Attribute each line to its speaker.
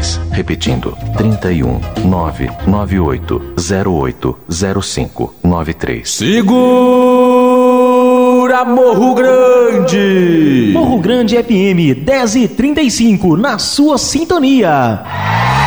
Speaker 1: 93. Repetindo, 31 998 08 05 93.
Speaker 2: Segura Morro Grande!
Speaker 3: Morro Grande FM 10:35 na sua sintonia.